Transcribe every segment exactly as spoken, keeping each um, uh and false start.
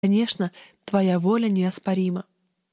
Конечно, твоя воля неоспорима».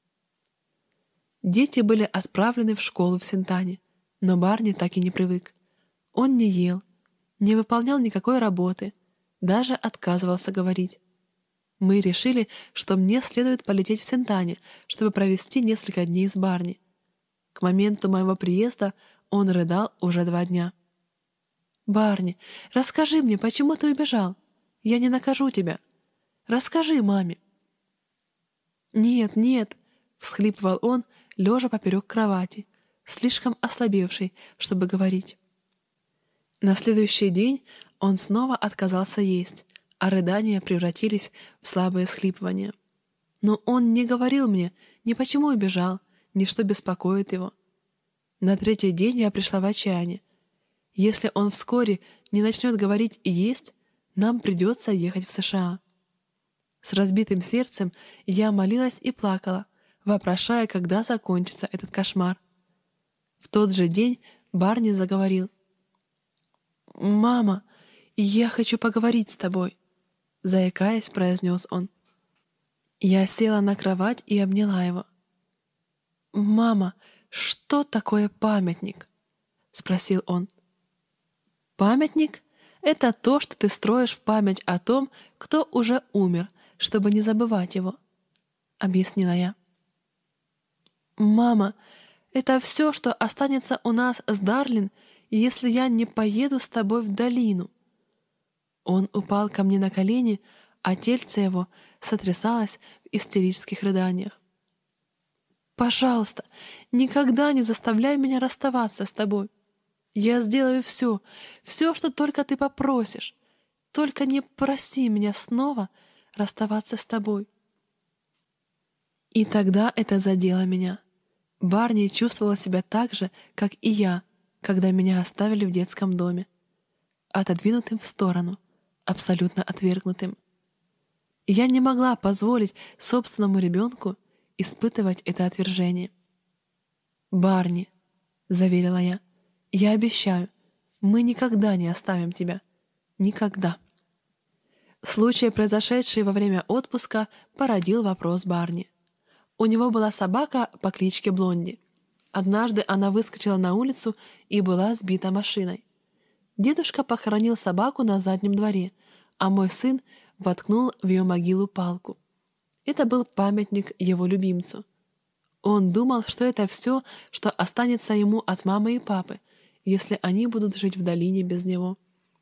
Дети были отправлены в школу в Синтане, но Барни так и не привык. Он не ел, не выполнял никакой работы, даже отказывался говорить. Мы решили, что мне следует полететь в Синтане, чтобы провести несколько дней с Барни. К моменту моего приезда он рыдал уже два дня. «Барни, расскажи мне, почему ты убежал? Я не накажу тебя. Расскажи маме». «Нет, нет», — всхлипывал он, лежа поперек кровати, слишком ослабевший, чтобы говорить. На следующий день он снова отказался есть, а рыдания превратились в слабые всхлипывания. Но он не говорил мне ни почему убежал, ни что беспокоит его. На третий день я пришла в отчаяние. Если он вскоре не начнет говорить и есть, нам придется ехать в США. С разбитым сердцем я молилась и плакала, вопрошая, когда закончится этот кошмар. В тот же день Барни заговорил. «Мама, я хочу поговорить с тобой», — заикаясь, произнес он. Я села на кровать и обняла его. «Мама, что такое памятник?» — спросил он. «Памятник — это то, что ты строишь в память о том, кто уже умер, чтобы не забывать его», — объяснила я. «Мама, это все, что останется у нас с Дарлин, если я не поеду с тобой в долину». Он упал ко мне на колени, а тельце его сотрясалось в истерических рыданиях. «Пожалуйста, никогда не заставляй меня расставаться с тобой. Я сделаю все, все, что только ты попросишь. Только не проси меня снова расставаться с тобой». И тогда это задело меня. Барни чувствовала себя так же, как и я, когда меня оставили в детском доме, отодвинутым в сторону, абсолютно отвергнутым. Я не могла позволить собственному ребенку испытывать это отвержение. «Барни», — заверила я, — «я обещаю, мы никогда не оставим тебя. Никогда». Случай, произошедший во время отпуска, породил вопрос Барни. У него была собака по кличке Блонди. Однажды она выскочила на улицу и была сбита машиной. Дедушка похоронил собаку на заднем дворе, а мой сын воткнул в ее могилу палку. Это был памятник его любимцу. Он думал, что это все, что останется ему от мамы и папы, если они будут жить в долине без него.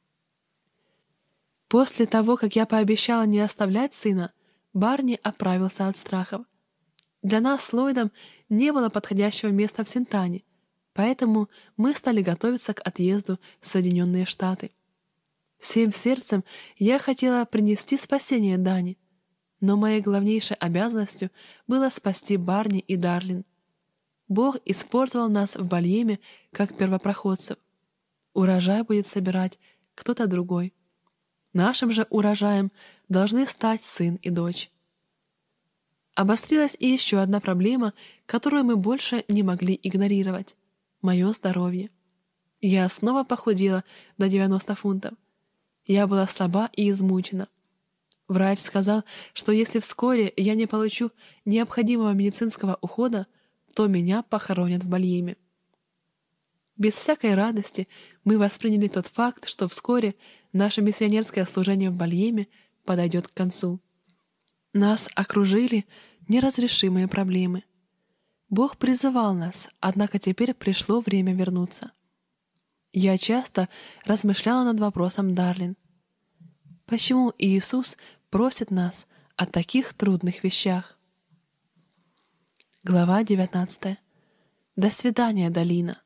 После того, как я пообещала не оставлять сына, Барни оправился от страхов. Для нас с Ллойдом не было подходящего места в Синтане, поэтому мы стали готовиться к отъезду в Соединенные Штаты. Всем сердцем я хотела принести спасение Дане, но моей главнейшей обязанностью было спасти Барни и Дарлин. Бог использовал нас в Бальеме как первопроходцев. Урожай будет собирать кто-то другой. Нашим же урожаем должны стать сын и дочь. Обострилась и еще одна проблема, которую мы больше не могли игнорировать — мое здоровье. Я снова похудела до девяноста фунтов. Я была слаба и измучена. Врач сказал, что если вскоре я не получу необходимого медицинского ухода, то меня похоронят в Бальеме. Без всякой радости мы восприняли тот факт, что вскоре наше миссионерское служение в Бальеме подойдет к концу. Нас окружили неразрешимые проблемы. Бог призывал нас, однако теперь пришло время вернуться. Я часто размышляла над вопросом Дарлин. Почему Иисус просит нас о таких трудных вещах? Глава девятнадцатая. До свидания, долина.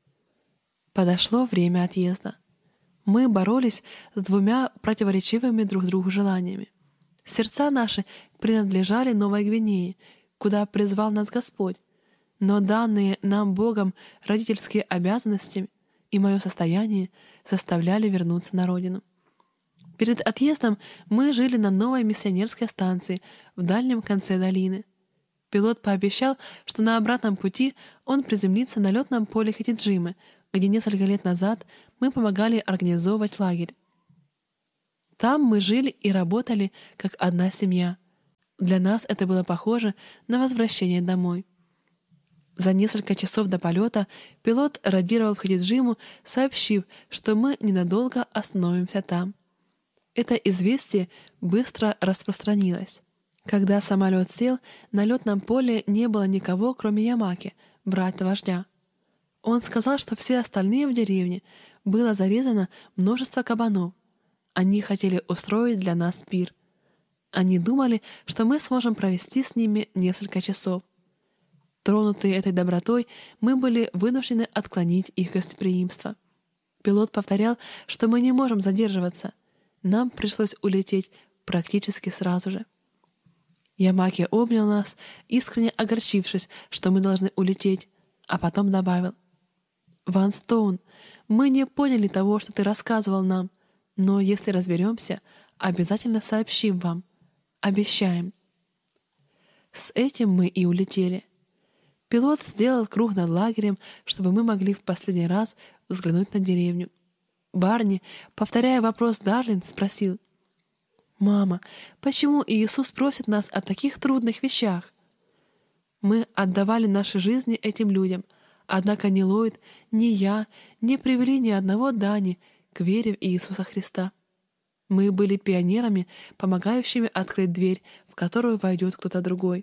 Подошло время отъезда. Мы боролись с двумя противоречивыми друг другу желаниями. Сердца наши принадлежали Новой Гвинее, куда призвал нас Господь, но данные нам Богом родительские обязанности и мое состояние заставляли вернуться на родину. Перед отъездом мы жили на новой миссионерской станции в дальнем конце долины. Пилот пообещал, что на обратном пути он приземлится на летном поле Хатиджимы, где несколько лет назад мы помогали организовывать лагерь. Там мы жили и работали как одна семья, Для нас это было похоже на возвращение домой. За несколько часов до полета пилот радировал в Хатиджиму, сообщив, что мы ненадолго остановимся там. Это известие быстро распространилось. Когда самолет сел, на летном поле не было никого, кроме Ямаки, брата-вождя. Он сказал, что все остальные в деревне было зарезано множество кабанов. Они хотели устроить для нас пир. Они думали, что мы сможем провести с ними несколько часов. Тронутые этой добротой, мы были вынуждены отклонить их гостеприимство. Пилот повторял, что мы не можем задерживаться. Нам пришлось улететь практически сразу же. Ямаки обнял нас, искренне огорчившись, что мы должны улететь, а потом добавил: «Ван Стоун, мы не поняли того, что ты рассказывал нам, но если разберемся, обязательно сообщим вам. Обещаем». С этим мы и улетели. Пилот сделал круг над лагерем, чтобы мы могли в последний раз взглянуть на деревню. Барни, повторяя вопрос Дарлин, спросил: «Мама, почему Иисус просит нас о таких трудных вещах?» Мы отдавали наши жизни этим людям, однако ни Ллойд, ни я не привели ни одного Дани к вере в Иисуса Христа. Мы были пионерами, помогающими открыть дверь, в которую войдет кто-то другой.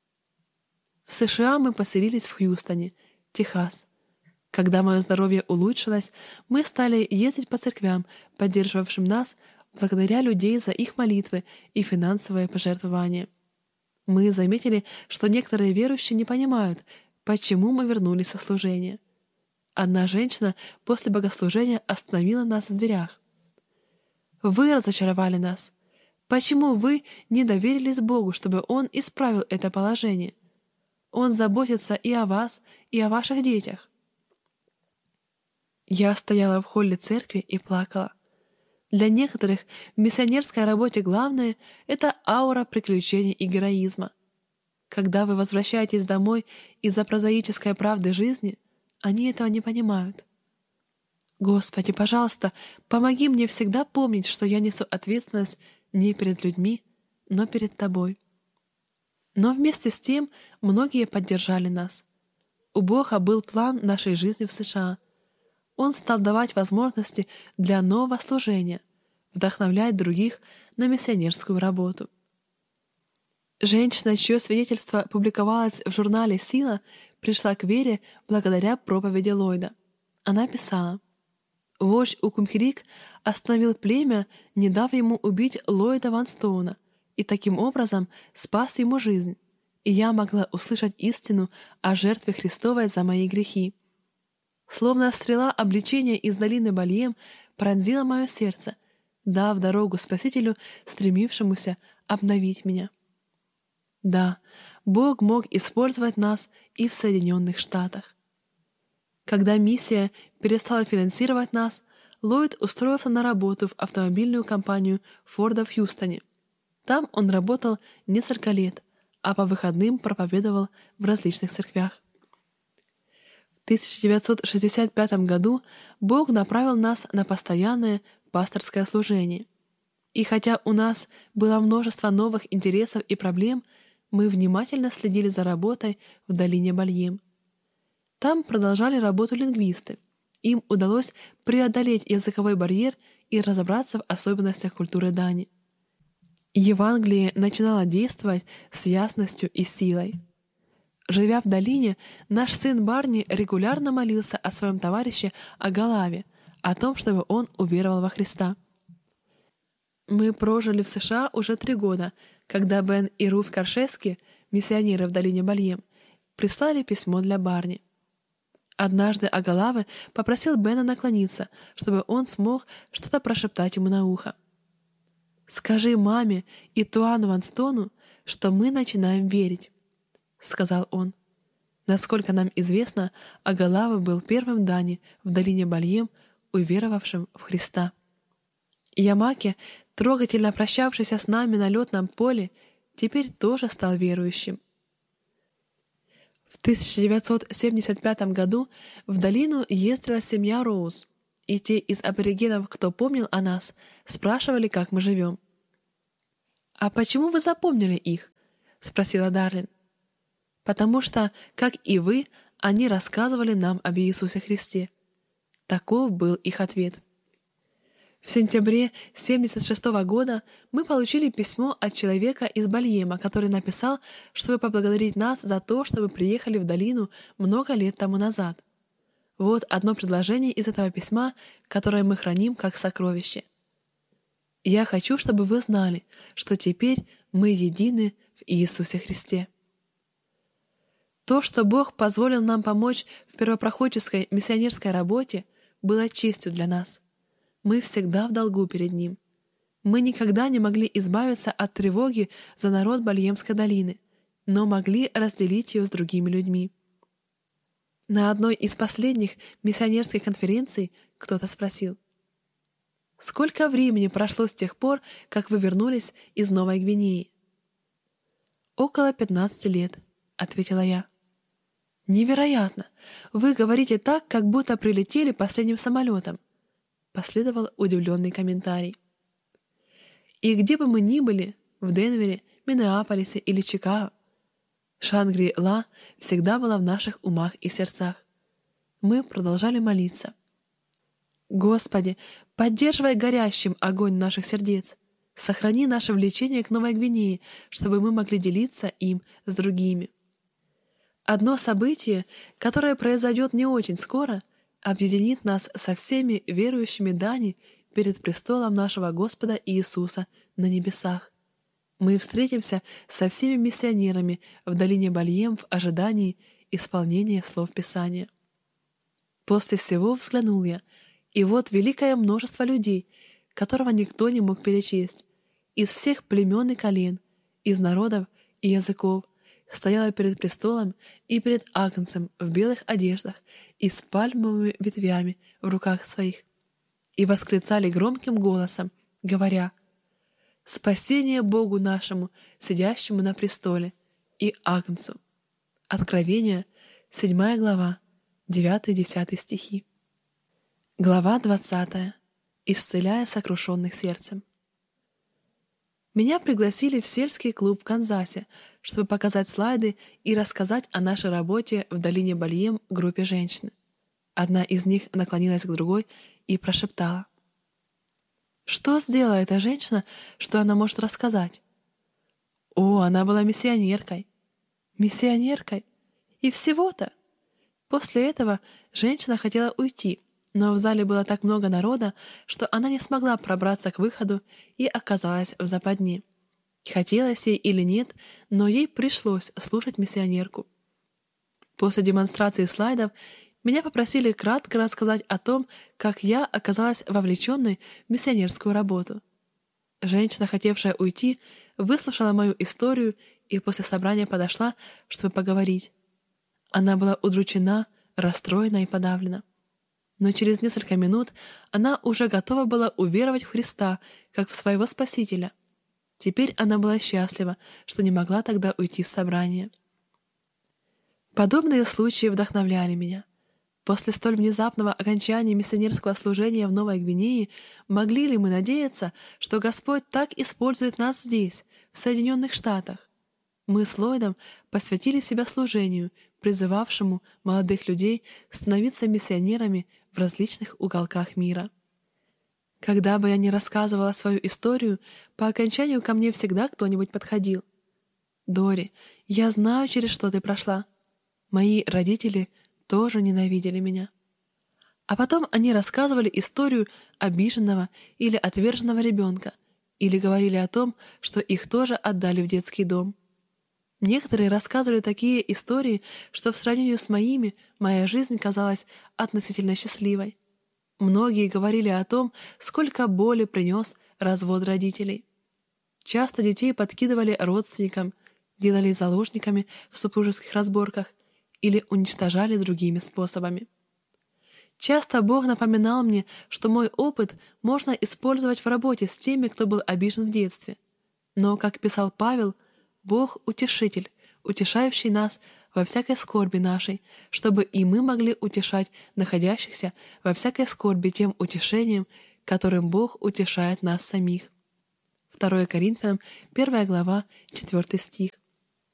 В США мы поселились в Хьюстоне, Техас. Когда мое здоровье улучшилось, мы стали ездить по церквям, поддерживавшим нас, благодаря людей за их молитвы и финансовые пожертвования. Мы заметили, что некоторые верующие не понимают, почему мы вернулись со служения. Одна женщина после богослужения остановила нас в дверях. «Вы разочаровали нас. Почему вы не доверились Богу, чтобы Он исправил это положение? Он заботится и о вас, и о ваших детях». Я стояла в холле церкви и плакала. Для некоторых в миссионерской работе главное — это аура приключений и героизма. Когда вы возвращаетесь домой из-за прозаической правды жизни, они этого не понимают. Господи, пожалуйста, помоги мне всегда помнить, что я несу ответственность не перед людьми, но перед Тобой. Но вместе с тем многие поддержали нас. У Бога был план нашей жизни в США. Он стал давать возможности для нового служения, вдохновлять других на миссионерскую работу. Женщина, чье свидетельство публиковалось в журнале «Сила», пришла к вере благодаря проповеди Ллойда. Она писала: «Вождь Укумхирик остановил племя, не дав ему убить Ллойда Ван Стоуна, и таким образом спас ему жизнь, и я могла услышать истину о жертве Христовой за мои грехи. Словно стрела обличения из долины Бальем пронзила мое сердце, дав дорогу Спасителю, стремившемуся обновить меня». Да, Бог мог использовать нас и в Соединенных Штатах. Когда миссия перестала финансировать нас, Ллойд устроился на работу в автомобильную компанию Форда в Хьюстоне. Там он работал несколько лет, а по выходным проповедовал в различных церквях. В тысяча девятьсот шестьдесят пятом году Бог направил нас на постоянное пасторское служение. И хотя у нас было множество новых интересов и проблем, мы внимательно следили за работой в долине Бальем. Там продолжали работу лингвисты. Им удалось преодолеть языковой барьер и разобраться в особенностях культуры Дани. Евангелие начинало действовать с ясностью и силой. Живя в долине, наш сын Барни регулярно молился о своем товарище Агалаве, о том, чтобы он уверовал во Христа. Мы прожили в США уже три года, когда Бен и Руф Каршески, миссионеры в долине Бальем, прислали письмо для Барни. Однажды Агалаве попросил Бена наклониться, чтобы он смог что-то прошептать ему на ухо. «Скажи маме и Туану Ванстону, что мы начинаем верить», — сказал он. Насколько нам известно, Агалаве был первым Дани в долине Бальем, уверовавшим в Христа. Ямаки, трогательно прощавшийся с нами на летном поле, теперь тоже стал верующим. В тысяча девятьсот семьдесят пятом году в долину ездила семья Роуз, и те из аборигенов, кто помнил о нас, спрашивали, как мы живем. «А почему вы запомнили их?» спросила Дарлин. «Потому что, как и вы, они рассказывали нам об Иисусе Христе». Таков был их ответ. В сентябре семьдесят шестого года мы получили письмо от человека из Бальема, который написал, чтобы поблагодарить нас за то, что мы приехали в долину много лет тому назад. Вот одно предложение из этого письма, которое мы храним как сокровище. «Я хочу, чтобы вы знали, что теперь мы едины в Иисусе Христе». То, что Бог позволил нам помочь в первопроходческой миссионерской работе, было честью для нас. Мы всегда в долгу перед Ним. Мы никогда не могли избавиться от тревоги за народ Бальемской долины, но могли разделить ее с другими людьми. На одной из последних миссионерских конференций кто-то спросил: «Сколько времени прошло с тех пор, как вы вернулись из Новой Гвинеи?» «Около пятнадцати лет», — ответила я. «Невероятно! Вы говорите так, как будто прилетели последним самолетом», — последовал удивленный комментарий. И где бы мы ни были, в Денвере, Миннеаполисе или Чикаго, Шангри-Ла всегда была в наших умах и сердцах. Мы продолжали молиться. «Господи, поддерживай горящим огонь наших сердец, сохрани наше влечение к Новой Гвинее, чтобы мы могли делиться им с другими». Одно событие, которое произойдет не очень скоро, объединит нас со всеми верующими Дани перед престолом нашего Господа Иисуса на небесах. Мы встретимся со всеми миссионерами в долине Бальем в ожидании исполнения слов Писания. После всего взглянул я, и вот великое множество людей, которого никто не мог перечесть, из всех племен и колен, из народов и языков, стояла перед престолом и перед Агнцем в белых одеждах и с пальмовыми ветвями в руках своих, и восклицали громким голосом, говоря: «Спасение Богу нашему, сидящему на престоле, и Агнцу». Откровение, седьмая глава, девятый-десятый стихи. Глава двадцатая. Исцеляя сокрушенных сердцем. Меня пригласили в сельский клуб в Канзасе, чтобы показать слайды и рассказать о нашей работе в долине Бальем группе женщин. Одна из них наклонилась к другой и прошептала: «Что сделала эта женщина, что она может рассказать?» «О, она была миссионеркой». «Миссионеркой? И всего-то?» После этого женщина хотела уйти, но в зале было так много народа, что она не смогла пробраться к выходу и оказалась в западне. Хотелось ей или нет, но ей пришлось слушать миссионерку. После демонстрации слайдов меня попросили кратко рассказать о том, как я оказалась вовлеченной в миссионерскую работу. Женщина, хотевшая уйти, выслушала мою историю и после собрания подошла, чтобы поговорить. Она была удручена, расстроена и подавлена. Но через несколько минут она уже готова была уверовать в Христа, как в своего Спасителя. Теперь она была счастлива, что не могла тогда уйти с собрания. Подобные случаи вдохновляли меня. После столь внезапного окончания миссионерского служения в Новой Гвинее могли ли мы надеяться, что Господь так использует нас здесь, в Соединенных Штатах? Мы с Ллойдом посвятили себя служению, призывавшему молодых людей становиться миссионерами в различных уголках мира. Когда бы я ни рассказывала свою историю, по окончанию ко мне всегда кто-нибудь подходил. «Дори, я знаю, через что ты прошла. Мои родители тоже ненавидели меня». А потом они рассказывали историю обиженного или отверженного ребенка или говорили о том, что их тоже отдали в детский дом. Некоторые рассказывали такие истории, что в сравнении с моими моя жизнь казалась относительно счастливой. Многие говорили о том, сколько боли принес развод родителей. Часто детей подкидывали родственникам, делали заложниками в супружеских разборках или уничтожали другими способами. Часто Бог напоминал мне, что мой опыт можно использовать в работе с теми, кто был обижен в детстве. Но, как писал Павел, Бог — утешитель, утешающий нас во всякой скорби нашей, чтобы и мы могли утешать находящихся во всякой скорби тем утешением, которым Бог утешает нас самих. второе Коринфянам, первая глава, четвёртый стих.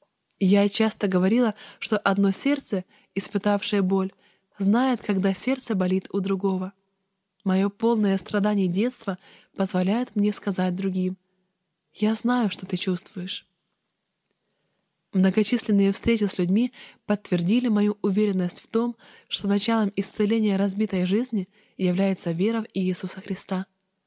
Я часто говорила, что одно сердце, испытавшее боль, знает, когда сердце болит у другого. Мое полное страдание детства позволяет мне сказать другим: «Я знаю, что ты чувствуешь». Многочисленные встречи с людьми подтвердили мою уверенность в том, что началом исцеления разбитой жизни является вера в Иисуса Христа.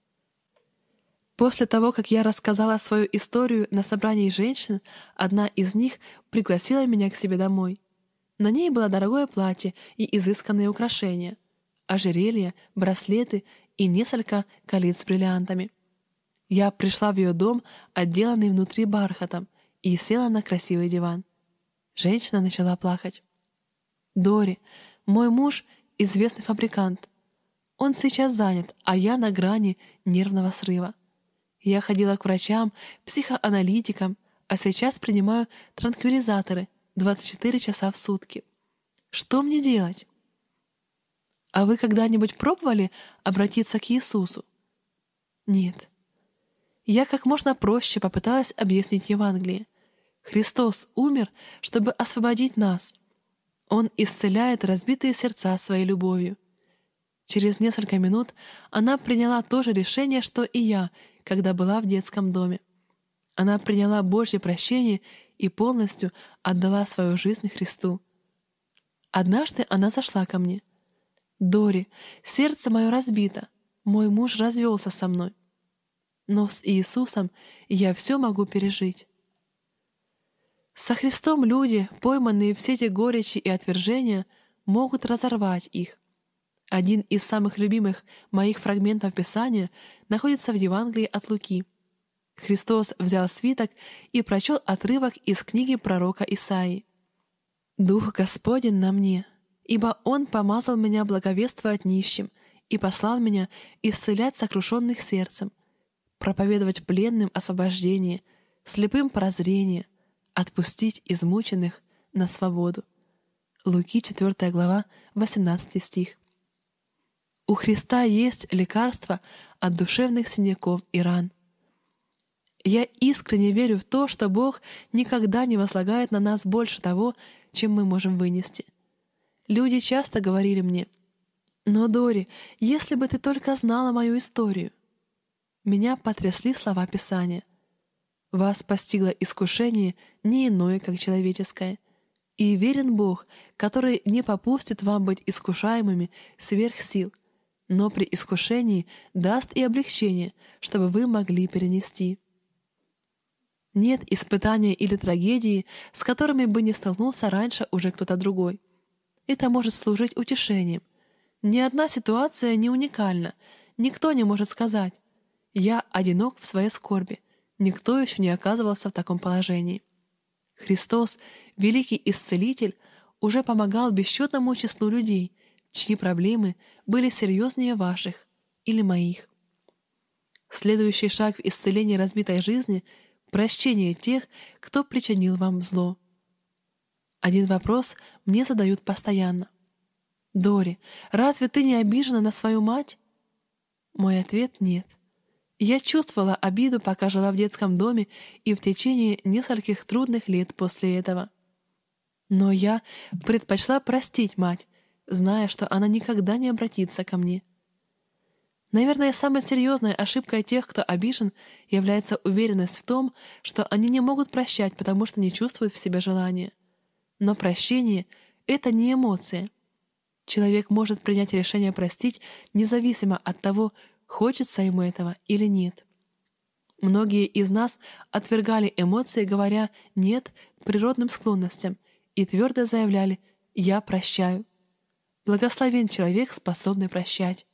После того, как я рассказала свою историю на собрании женщин, одна из них пригласила меня к себе домой. На ней было дорогое платье и изысканные украшения, ожерелья, браслеты и несколько колец с бриллиантами. Я пришла в ее дом, отделанный внутри бархатом, и села на красивый диван. Женщина начала плакать. «Дори, мой муж — известный фабрикант. Он сейчас занят, а я на грани нервного срыва. Я ходила к врачам, психоаналитикам, а сейчас принимаю транквилизаторы двадцать четыре часа в сутки. Что мне делать?» «А вы когда-нибудь пробовали обратиться к Иисусу?» «Нет». Я как можно проще попыталась объяснить Евангелие. Христос умер, чтобы освободить нас. Он исцеляет разбитые сердца своей любовью. Через несколько минут она приняла то же решение, что и я, когда была в детском доме. Она приняла Божье прощение и полностью отдала свою жизнь Христу. Однажды она зашла ко мне. «Дори, сердце мое разбито, мой муж развелся со мной. Но с Иисусом я все могу пережить». Со Христом люди, пойманные в сети горечи и отвержения, могут разорвать их. Один из самых любимых моих фрагментов Писания находится в Евангелии от Луки. Христос взял свиток и прочел отрывок из книги пророка Исаии. «Дух Господень на мне, ибо Он помазал меня благовествовать нищим и послал меня исцелять сокрушенных сердцем, проповедовать пленным освобождение, слепым прозрение, отпустить измученных на свободу». Луки четвёртая глава, восемнадцатый стих. У Христа есть лекарство от душевных синяков и ран. Я искренне верю в то, что Бог никогда не возлагает на нас больше того, чем мы можем вынести. Люди часто говорили мне: «Но, Дори, если бы ты только знала мою историю». Меня потрясли слова Писания: «Вас постигло искушение не иное, как человеческое, и верен Бог, который не попустит вам быть искушаемыми сверх сил, но при искушении даст и облегчение, чтобы вы могли перенести». Нет испытания или трагедии, с которыми бы не столкнулся раньше уже кто-то другой. Это может служить утешением. Ни одна ситуация не уникальна. Никто не может сказать: «Я одинок в своей скорби». Никто еще не оказывался в таком положении. Христос, великий исцелитель, уже помогал бесчетному числу людей, чьи проблемы были серьезнее ваших или моих. Следующий шаг в исцелении разбитой жизни — прощение тех, кто причинил вам зло. Один вопрос мне задают постоянно: «Дори, разве ты не обижена на свою мать?» Мой ответ — нет. Я чувствовала обиду, пока жила в детском доме и в течение нескольких трудных лет после этого. Но я предпочла простить мать, зная, что она никогда не обратится ко мне. Наверное, самой серьезной ошибкой тех, кто обижен, является уверенность в том, что они не могут прощать, потому что не чувствуют в себе желания. Но прощение — это не эмоция. Человек может принять решение простить независимо от того, хочется ему этого или нет. Многие из нас отвергали эмоции, говоря «нет» природным склонностям, и твердо заявляли «я прощаю». Благословен человек, способный прощать.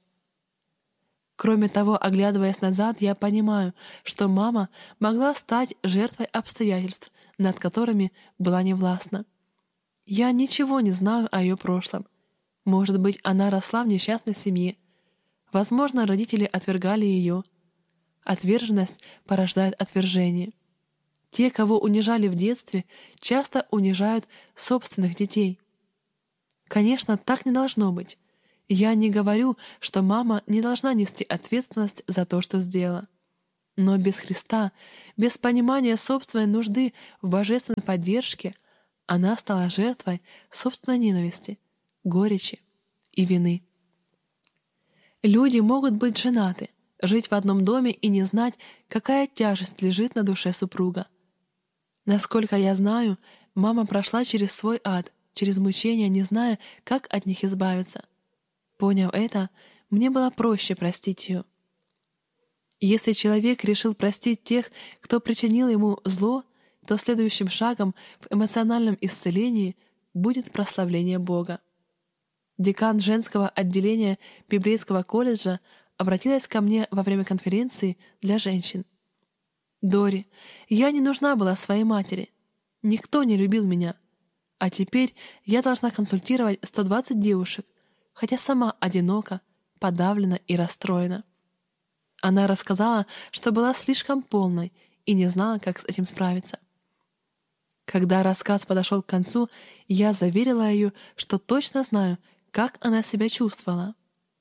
Кроме того, оглядываясь назад, я понимаю, что мама могла стать жертвой обстоятельств, над которыми была невластна. Я ничего не знаю о ее прошлом. Может быть, она росла в несчастной семье. Возможно, родители отвергали ее. Отверженность порождает отвержение. Те, кого унижали в детстве, часто унижают собственных детей. Конечно, так не должно быть. Я не говорю, что мама не должна нести ответственность за то, что сделала. Но без Христа, без понимания собственной нужды в божественной поддержке, Она стала жертвой собственной ненависти, горечи и вины. Люди могут быть женаты, жить в одном доме и не знать, какая тяжесть лежит на душе супруга. Насколько я знаю, мама прошла через свой ад, через мучения, не зная, как от них избавиться. Поняв это, мне было проще простить ее. Если человек решил простить тех, кто причинил ему зло, то следующим шагом в эмоциональном исцелении будет прославление Бога. Декан женского отделения библейского колледжа обратилась ко мне во время конференции для женщин. «Дори, я не нужна была своей матери. Никто не любил меня. А теперь я должна консультировать сто двадцать девушек, хотя сама одинока, подавлена и расстроена». Она рассказала, что была слишком полной и не знала, как с этим справиться. Когда рассказ подошел к концу, я заверила ее, что точно знаю, как она себя чувствовала.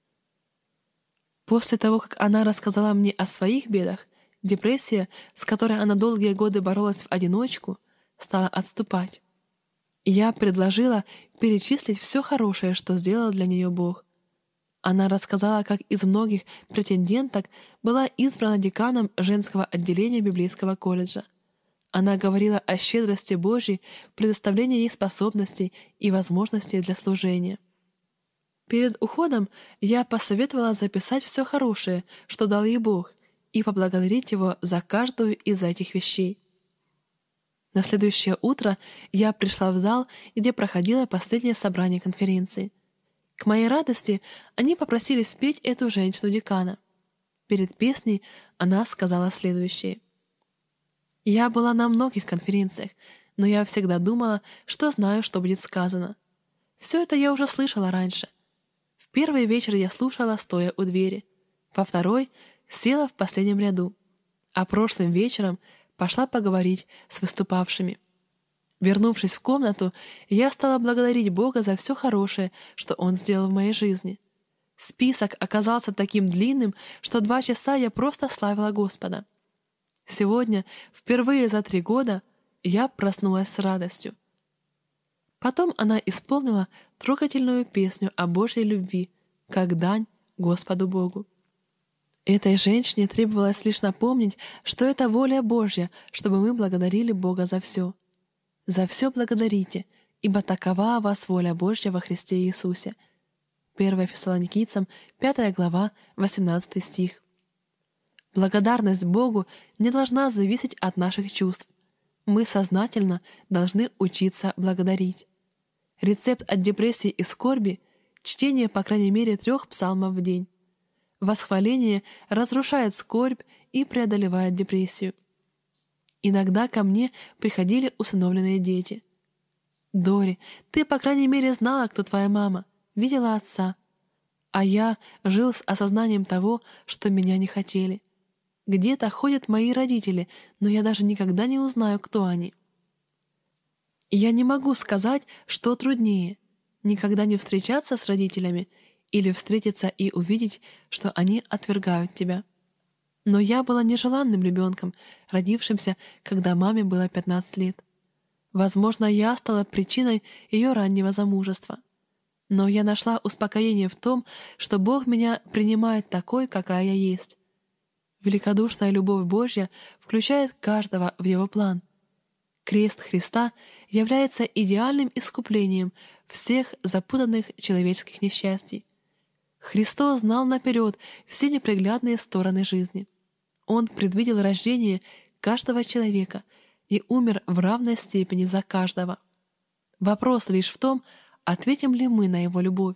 После того, как она рассказала мне о своих бедах, депрессия, с которой она долгие годы боролась в одиночку, стала отступать. Я предложила перечислить все хорошее, что сделал для нее Бог. Она рассказала, как из многих претенденток была избрана деканом женского отделения библейского колледжа. Она говорила о щедрости Божьей, предоставлении ей способностей и возможностей для служения. Перед уходом я посоветовала записать все хорошее, что дал ей Бог, и поблагодарить Его за каждую из этих вещей. На следующее утро я пришла в зал, где проходило последнее собрание конференции. К моей радости они попросили спеть эту женщину-декана. Перед песней она сказала следующее. «Я была на многих конференциях, но я всегда думала, что знаю, что будет сказано. Все это я уже слышала раньше. В первый вечер я слушала, стоя у двери. Во второй — села в последнем ряду. А прошлым вечером пошла поговорить с выступавшими. Вернувшись в комнату, я стала благодарить Бога за все хорошее, что Он сделал в моей жизни. Список оказался таким длинным, что два часа я просто славила Господа. Сегодня, впервые за три года, я проснулась с радостью». Потом она исполнила трогательную песню о Божьей любви, как дань Господу Богу. Этой женщине требовалось лишь напомнить, что это воля Божья, чтобы мы благодарили Бога за все. «За все благодарите, ибо такова о вас воля Божья во Христе Иисусе». первое Фессалоникийцам, пятая глава, восемнадцатый стих. Благодарность Богу не должна зависеть от наших чувств. Мы сознательно должны учиться благодарить. Рецепт от депрессии и скорби — чтение по крайней мере трех псалмов в день. Восхваление разрушает скорбь и преодолевает депрессию. Иногда ко мне приходили усыновленные дети. «Дори, ты, по крайней мере, знала, кто твоя мама, видела отца. А я жил с осознанием того, что меня не хотели. Где-то ходят мои родители, но я даже никогда не узнаю, кто они». И я не могу сказать, что труднее — никогда не встречаться с родителями или встретиться и увидеть, что они отвергают тебя. Но я была нежеланным ребенком, родившимся, когда маме было пятнадцать лет. Возможно, я стала причиной ее раннего замужества. Но я нашла успокоение в том, что Бог меня принимает такой, какая я есть. Великодушная любовь Божья включает каждого в Его план. Крест Христа является идеальным искуплением всех запутанных человеческих несчастий. Христос знал наперед все неприглядные стороны жизни. Он предвидел рождение каждого человека и умер в равной степени за каждого. Вопрос лишь в том, ответим ли мы на Его любовь.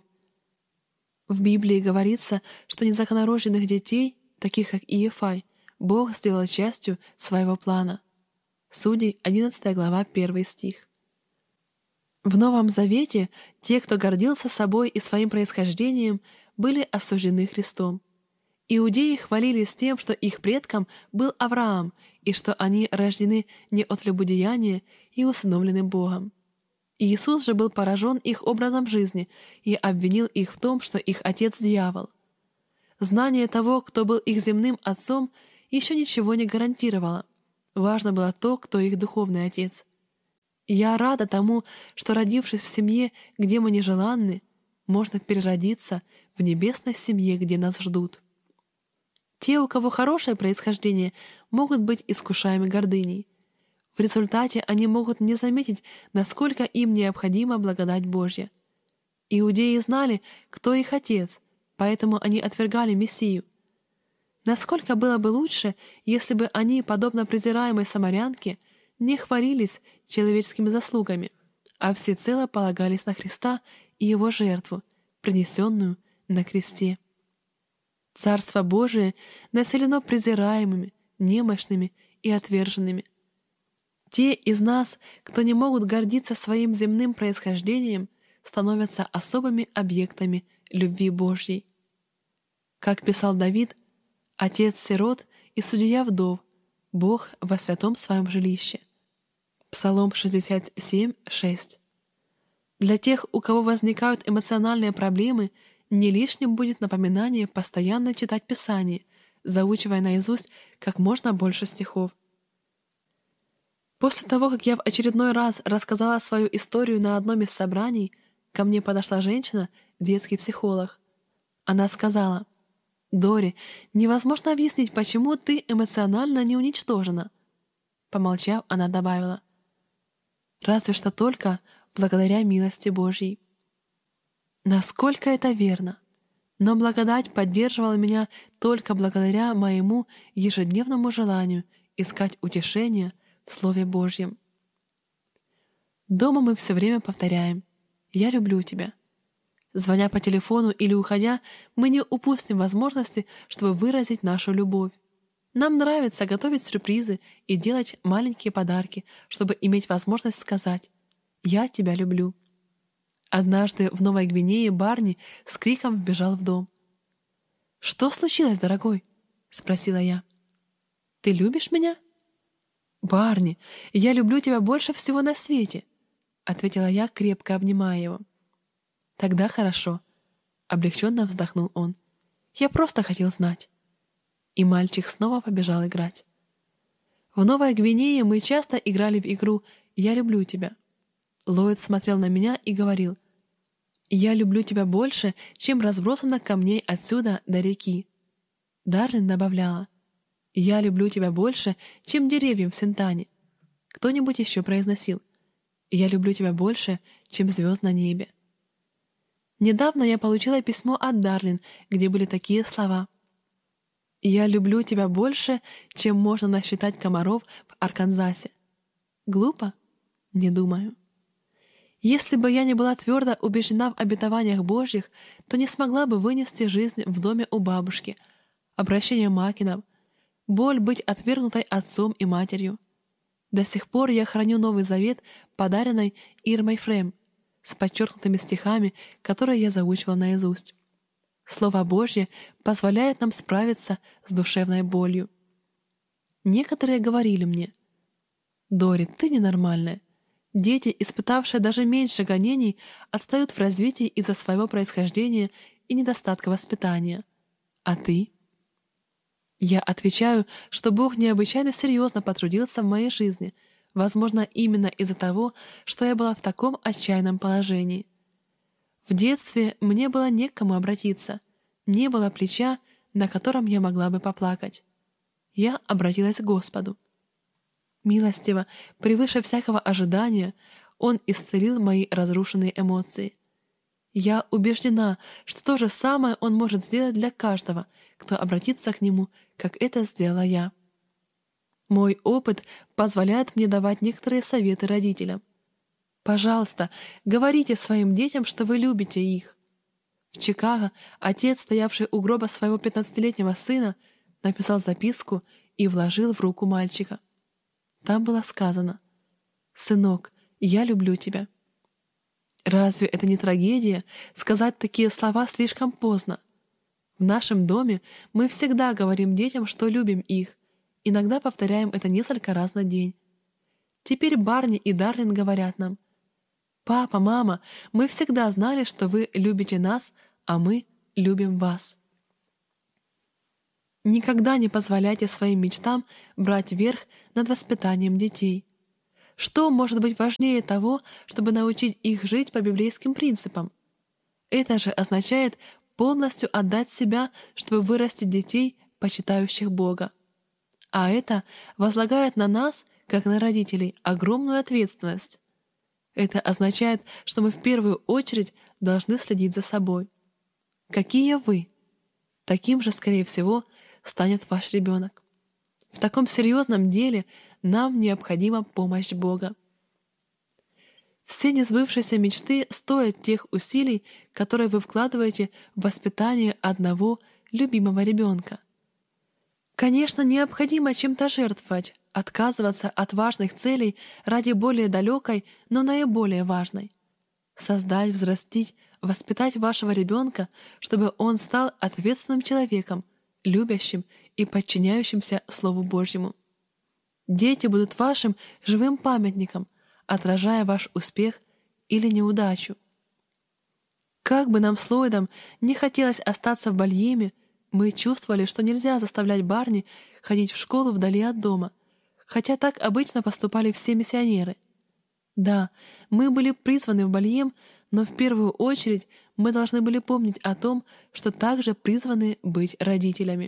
В Библии говорится, что незаконнорожденных детей, таких как Иефай, Бог сделал частью своего плана. Судей, одиннадцатая глава, первый стих. В Новом Завете те, кто гордился собой и своим происхождением, были осуждены Христом. Иудеи хвалились тем, что их предком был Авраам и что они рождены не от любодеяния и усыновлены Богом. Иисус же был поражен их образом жизни и обвинил их в том, что их отец — дьявол. Знание того, кто был их земным отцом, еще ничего не гарантировало. Важно было то, кто их духовный отец. И я рада тому, что, родившись в семье, где мы нежеланны, можно переродиться в небесной семье, где нас ждут. Те, у кого хорошее происхождение, могут быть искушаемы гордыней. В результате они могут не заметить, насколько им необходима благодать Божья. Иудеи знали, кто их отец, поэтому они отвергали Мессию. Насколько было бы лучше, если бы они, подобно презираемой самарянке, не хвалились человеческими заслугами, а всецело полагались на Христа и Его жертву, принесенную на кресте. Царство Божие населено презираемыми, немощными и отверженными. Те из нас, кто не могут гордиться своим земным происхождением, становятся особыми объектами любви Божьей. Как писал Давид, «Отец сирот и судья вдов, Бог во святом своем жилище». Псалом шестьдесят семь, шесть. Для тех, у кого возникают эмоциональные проблемы, не лишним будет напоминание постоянно читать Писание, заучивая наизусть как можно больше стихов. После того, как я в очередной раз рассказала свою историю на одном из собраний, ко мне подошла женщина, детский психолог. Она сказала: «Дори, невозможно объяснить, почему ты эмоционально не уничтожена». Помолчав, она добавила: «Разве что только благодаря милости Божьей». Насколько это верно! Но благодать поддерживала меня только благодаря моему ежедневному желанию искать утешение в Слове Божьем. Дома мы все время повторяем: «Я люблю тебя». Звоня по телефону или уходя, мы не упустим возможности, чтобы выразить нашу любовь. Нам нравится готовить сюрпризы и делать маленькие подарки, чтобы иметь возможность сказать: «Я тебя люблю». Однажды в Новой Гвинее Барни с криком вбежал в дом. «Что случилось, дорогой?» — спросила я. «Ты любишь меня?» «Барни, я люблю тебя больше всего на свете», — ответила я, крепко обнимая его. «Тогда хорошо», — облегченно вздохнул он. «Я просто хотел знать». И мальчик снова побежал играть. В Новой Гвинее мы часто играли в игру «Я люблю тебя». Ллойд смотрел на меня и говорил: «Я люблю тебя больше, чем разбросано камней отсюда до реки». Дарлин добавляла: «Я люблю тебя больше, чем деревья в Сентане». Кто-нибудь еще произносил: «Я люблю тебя больше, чем звезд на небе». Недавно я получила письмо от Дарлин, где были такие слова: «Я люблю тебя больше, чем можно насчитать комаров в Арканзасе». Глупо? Не думаю. Если бы я не была твердо убеждена в обетованиях Божьих, то не смогла бы вынести жизнь в доме у бабушки, обращение Макинов, боль быть отвергнутой отцом и матерью. До сих пор я храню Новый Завет, подаренный Ирмой Фрем, с подчеркнутыми стихами, которые я заучивала наизусть. Слово Божье позволяет нам справиться с душевной болью. Некоторые говорили мне: «Дори, ты ненормальная. Дети, испытавшие даже меньше гонений, отстают в развитии из-за своего происхождения и недостатка воспитания. А ты?» Я отвечаю, что Бог необычайно серьезно потрудился в моей жизни, возможно, именно из-за того, что я была в таком отчаянном положении. В детстве мне было не к кому обратиться, не было плеча, на котором я могла бы поплакать. Я обратилась к Господу. Милостиво, превыше всякого ожидания, Он исцелил мои разрушенные эмоции. Я убеждена, что то же самое Он может сделать для каждого, кто обратится к Нему, как это сделала я. Мой опыт позволяет мне давать некоторые советы родителям. Пожалуйста, говорите своим детям, что вы любите их. В Чикаго отец, стоявший у гроба своего пятнадцатилетнего сына, написал записку и вложил в руку мальчика. Там было сказано: «Сынок, я люблю тебя». Разве это не трагедия сказать такие слова слишком поздно? В нашем доме мы всегда говорим детям, что любим их, иногда повторяем это несколько раз на день. Теперь Барни и Дарлин говорят нам: «Папа, мама, мы всегда знали, что вы любите нас, а мы любим вас». Никогда не позволяйте своим мечтам брать верх над воспитанием детей. Что может быть важнее того, чтобы научить их жить по библейским принципам? Это же означает полностью отдать себя, чтобы вырастить детей, почитающих Бога. А это возлагает на нас, как на родителей, огромную ответственность. Это означает, что мы в первую очередь должны следить за собой. Какие вы? Таким же, скорее всего, станет ваш ребенок. В таком серьезном деле нам необходима помощь Бога. Все несбывшиеся мечты стоят тех усилий, которые вы вкладываете в воспитание одного любимого ребенка. Конечно, необходимо чем-то жертвовать, отказываться от важных целей ради более далекой, но наиболее важной. Создать, взрастить, воспитать вашего ребенка, чтобы он стал ответственным человеком, любящим и подчиняющимся Слову Божьему. Дети будут вашим живым памятником, отражая ваш успех или неудачу. Как бы нам с Ллойдом не хотелось остаться в Бальеме, мы чувствовали, что нельзя заставлять Барни ходить в школу вдали от дома, хотя так обычно поступали все миссионеры. Да, мы были призваны в Бальем, но в первую очередь мы должны были помнить о том, что также призваны быть родителями.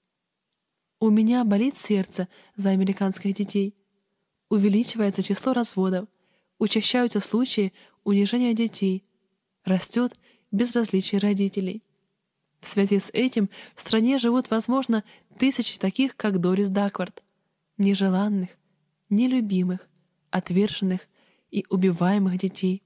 У меня болит сердце за американских детей. Увеличивается число разводов, учащаются случаи унижения детей, растет безразличие родителей. В связи с этим в стране живут, возможно, тысячи таких, как Дорис Даквард, нежеланных, нелюбимых, отверженных и убиваемых детей.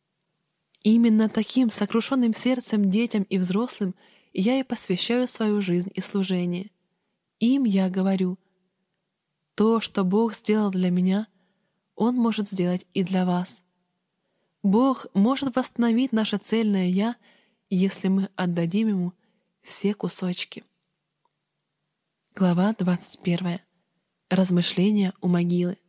Именно таким сокрушенным сердцем детям и взрослым я и посвящаю свою жизнь и служение. Им я говорю: то, что Бог сделал для меня, Он может сделать и для вас. Бог может восстановить наше цельное «Я», если мы отдадим Ему все кусочки. Глава двадцать первая. Размышления у могилы.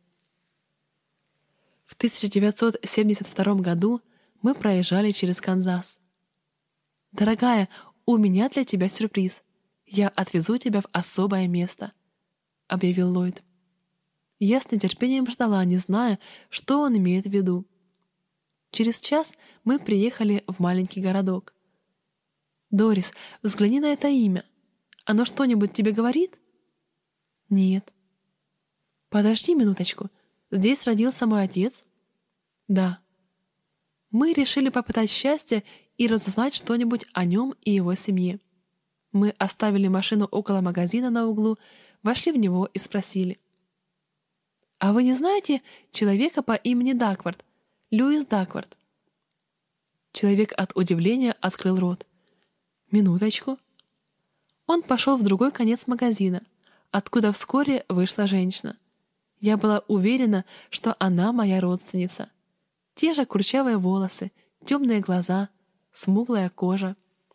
В тысяча девятьсот семьдесят втором году мы проезжали через Канзас. «Дорогая, у меня для тебя сюрприз. Я отвезу тебя в особое место», — объявил Ллойд. Я с нетерпением ждала, не зная, что он имеет в виду. Через час мы приехали в маленький городок. «Дорис, взгляни на это имя. Оно что-нибудь тебе говорит?» «Нет». «Подожди минуточку. Здесь родился мой отец?» «Да». Мы решили попытать счастье и разузнать что-нибудь о нем и его семье. Мы оставили машину около магазина на углу, вошли в него и спросили: «А вы не знаете человека по имени Даквард? Льюис Даквард?» Человек от удивления открыл рот. «Минуточку». Он пошел в другой конец магазина, откуда вскоре вышла женщина. Я была уверена, что она моя родственница. Те же курчавые волосы, темные глаза, смуглая кожа.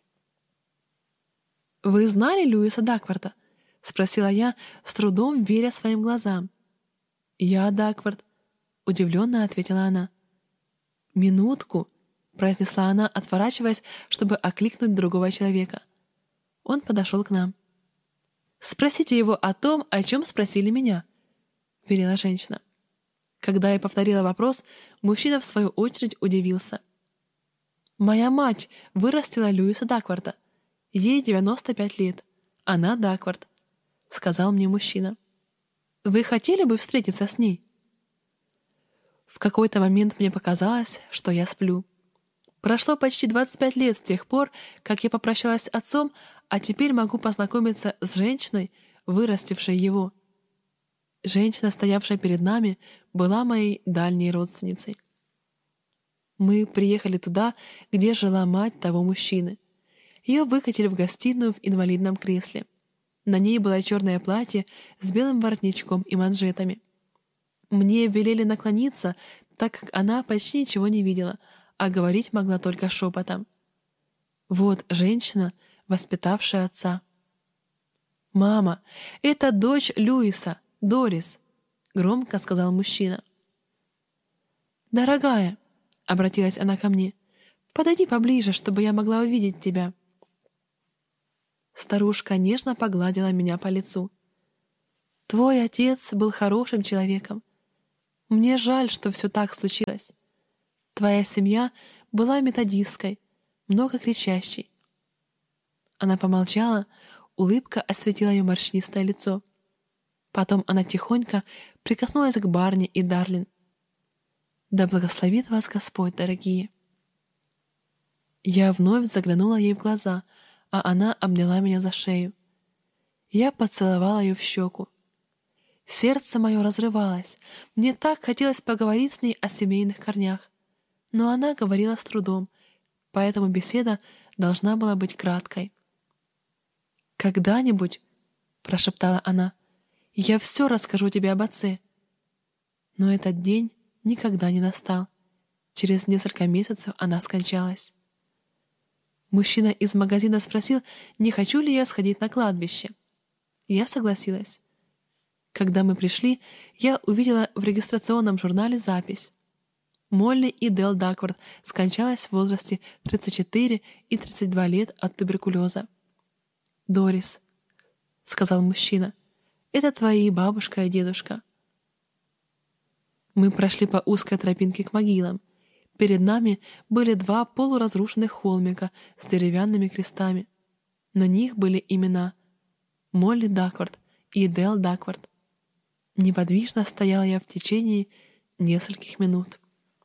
«Вы знали Льюиса Дакварда?» — спросила я, с трудом веря своим глазам. «Я Даквард», — удивленно ответила она. «Минутку», — произнесла она, отворачиваясь, чтобы окликнуть другого человека. Он подошел к нам. «Спросите его о том, о чем спросили меня», — велела женщина. Когда я повторила вопрос, мужчина в свою очередь удивился. «Моя мать вырастила Льюиса Дакварда. Ей девяносто пять лет. Она Даквард», — сказал мне мужчина. «Вы хотели бы встретиться с ней?» В какой-то момент мне показалось, что я сплю. Прошло почти двадцать пять лет с тех пор, как я попрощалась с отцом, а теперь могу познакомиться с женщиной, вырастившей его. Женщина, стоявшая перед нами, была моей дальней родственницей. Мы приехали туда, где жила мать того мужчины. Ее выкатили в гостиную в инвалидном кресле. На ней было черное платье с белым воротничком и манжетами. Мне велели наклониться, так как она почти ничего не видела, а говорить могла только шепотом. Вот женщина, воспитавшая отца. «Мама, это дочь Льюиса, Дорис», — громко сказал мужчина. «Дорогая», — обратилась она ко мне, — «подойди поближе, чтобы я могла увидеть тебя». Старушка нежно погладила меня по лицу. «Твой отец был хорошим человеком. Мне жаль, что все так случилось. Твоя семья была методистской, много кричащей». Она помолчала, улыбка осветила ее морщинистое лицо. Потом она тихонько прикоснулась к Барни и Дарлин. «Да благословит вас Господь, дорогие». Я вновь заглянула ей в глаза, а она обняла меня за шею. Я поцеловала ее в щеку. Сердце мое разрывалось. Мне так хотелось поговорить с ней о семейных корнях. Но она говорила с трудом, поэтому беседа должна была быть краткой. «Когда-нибудь, — прошептала она, — я все расскажу тебе об отце». Но этот день никогда не настал. Через несколько месяцев она скончалась. Мужчина из магазина спросил, не хочу ли я сходить на кладбище. Я согласилась. Когда мы пришли, я увидела в регистрационном журнале запись. Молли и Дел Дакворт скончалась в возрасте тридцать четыре и тридцать два лет от туберкулеза. «Дорис», — сказал мужчина, — «это твои бабушка и дедушка». Мы прошли по узкой тропинке к могилам. Перед нами были два полуразрушенных холмика с деревянными крестами. На них были имена Молли Дакворт и Дел Дакворт. Неподвижно стояла я в течение нескольких минут.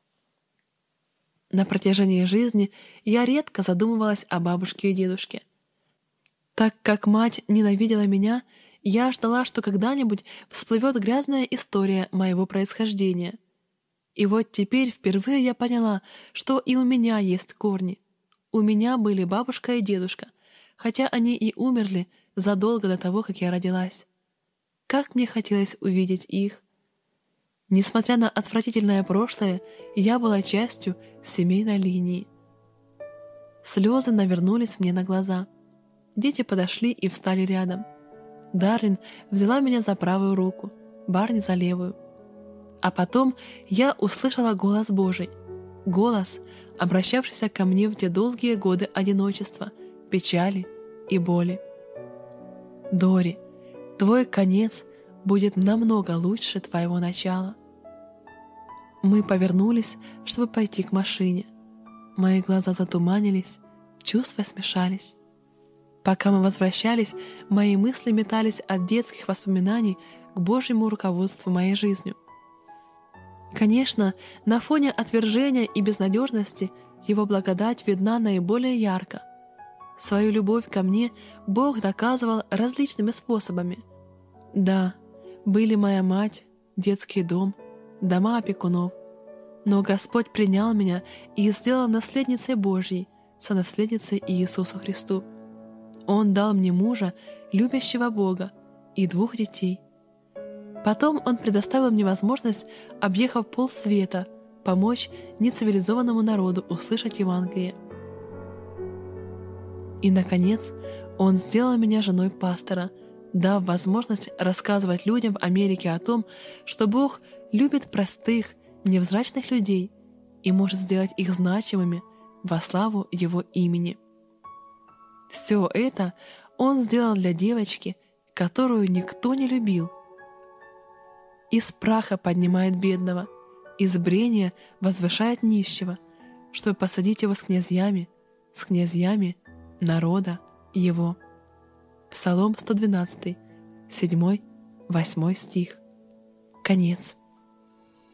На протяжении жизни я редко задумывалась о бабушке и дедушке. Так как мать ненавидела меня, я ждала, что когда-нибудь всплывет грязная история моего происхождения. И вот теперь впервые я поняла, что и у меня есть корни. У меня были бабушка и дедушка, хотя они и умерли задолго до того, как я родилась. Как мне хотелось увидеть их. Несмотря на отвратительное прошлое, я была частью семейной линии. Слезы навернулись мне на глаза. Дети подошли и встали рядом. Дарлин взяла меня за правую руку, Барни за левую. А потом я услышала голос Божий. Голос, обращавшийся ко мне в те долгие годы одиночества, печали и боли. «Дори, твой конец будет намного лучше твоего начала». Мы повернулись, чтобы пойти к машине. Мои глаза затуманились, чувства смешались. Пока мы возвращались, мои мысли метались от детских воспоминаний к Божьему руководству моей жизнью. Конечно, на фоне отвержения и безнадежности Его благодать видна наиболее ярко. Свою любовь ко мне Бог доказывал различными способами. Да, были моя мать, детский дом, дома опекунов. Но Господь принял меня и сделал наследницей Божьей, сонаследницей Иисусу Христу. Он дал мне мужа, любящего Бога, и двух детей. Потом Он предоставил мне возможность, объехав полсвета, помочь нецивилизованному народу услышать Евангелие. И, наконец, Он сделал меня женой пастора, дав возможность рассказывать людям в Америке о том, что Бог любит простых, невзрачных людей и может сделать их значимыми во славу Его имени. Все это Он сделал для девочки, которую никто не любил. Из праха поднимает бедного, из брения возвышает нищего, чтобы посадить его с князьями, с князьями народа его. Псалом сто двенадцатый, седьмой, восьмой стих. Конец.